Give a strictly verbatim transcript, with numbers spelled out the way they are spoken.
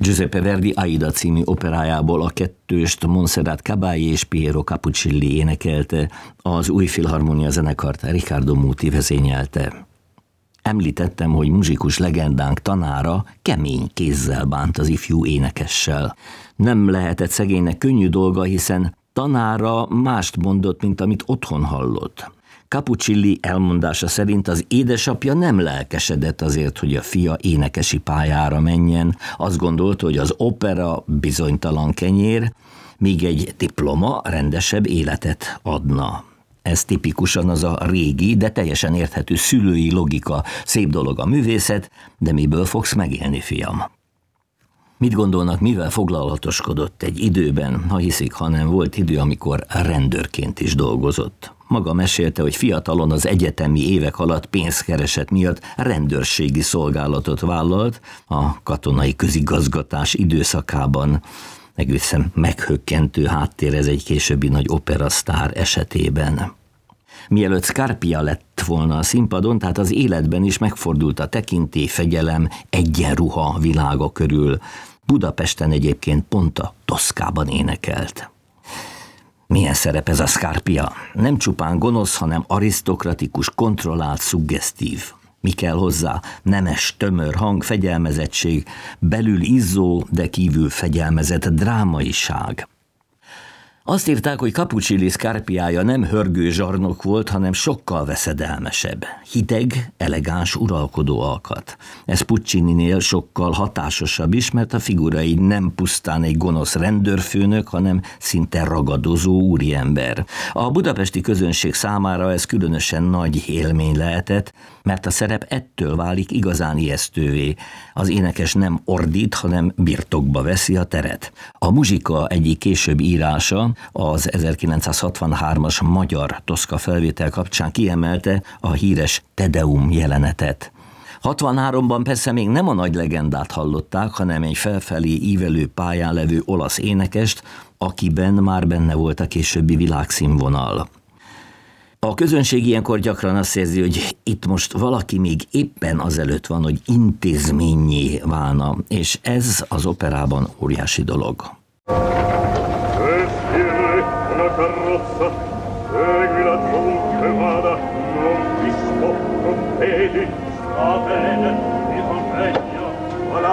Giuseppe Verdi Aida című operájából a kettőst Montserrat Caballé és Piero Capuccilli énekelte, az új filharmonia zenekart Riccardo Muti vezényelte. Említettem, hogy muzsikus legendánk tanára kemény kézzel bánt az ifjú énekessel. Nem lehetett szegénynek könnyű dolga, hiszen tanára mást mondott, mint amit otthon hallott. Capuccilli elmondása szerint az édesapja nem lelkesedett azért, hogy a fia énekesi pályára menjen. Azt gondolta, hogy az opera bizonytalan kenyér, míg egy diploma rendesebb életet adna. Ez tipikusan az a régi, de teljesen érthető szülői logika. Szép dolog a művészet, de miből fogsz megélni, fiam? Mit gondolnak, mivel foglalatoskodott egy időben, ha hiszik, ha nem, volt idő, amikor rendőrként is dolgozott. Maga mesélte, hogy fiatalon az egyetemi évek alatt pénzkereset miatt rendőrségi szolgálatot vállalt a katonai közigazgatás időszakában. Egészen meghökkentő háttér ez egy későbbi nagy operasztár esetében. Mielőtt Scarpia lett volna a színpadon, tehát az életben is megfordult a tekintély, fegyelem, egyenruha világa körül. Budapesten egyébként pont a Toszkában énekelt. Milyen szerep ez a Scarpia? Nem csupán gonosz, hanem arisztokratikus, kontrollált, szuggesztív. Mi kell hozzá? Nemes, tömör hang, fegyelmezettség, belül izzó, de kívül fegyelmezett drámaiság. Azt írták, hogy Capuccilli Scarpiája nem hörgő zsarnok volt, hanem sokkal veszedelmesebb. Hideg, elegáns, uralkodó alkat. Ez Puccininél sokkal hatásosabb is, mert a figurai nem pusztán egy gonosz rendőrfőnök, hanem szinte ragadozó úriember. A budapesti közönség számára ez különösen nagy élmény lehetett, mert a szerep ettől válik igazán ijesztővé. Az énekes nem ordít, hanem birtokba veszi a teret. A muzsika egyik később írása, az ezerkilencszázhatvanhármas magyar Toszka felvétel kapcsán kiemelte a híres Te Deum jelenetet. hatvanháromban persze még nem a nagy legendát hallották, hanem egy felfelé ívelő pályán levő olasz énekest, akiben már benne volt a későbbi világszínvonal. A közönség ilyenkor gyakran azt érzi, hogy itt most valaki még éppen azelőtt van, hogy intézménnyé válna, és ez az operában óriási dolog. Carrozza, seguila dovunque vada, non fisco, non vedi, sta bene, mi convegno.